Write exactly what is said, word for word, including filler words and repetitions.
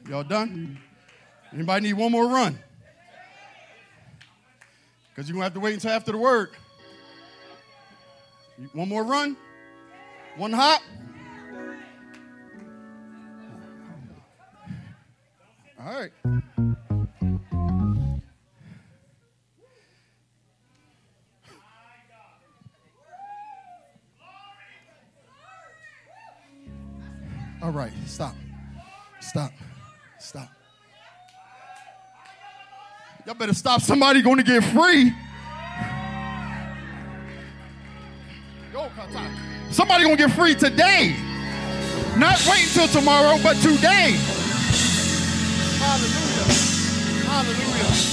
Y'all done? Anybody need one more run? Because you're going to have to wait until after the word. One more run? One hop? All right. All right, stop. Stop. Stop. Y'all better stop. Somebody going to get free. Yo, somebody going to get free today. Not wait until tomorrow, but today. Hallelujah. Hallelujah.